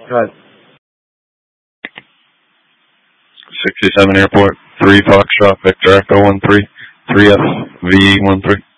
Go ahead. 67 Airport, 3 Foxtrot, Victor Echo 13, 3F, VE 13.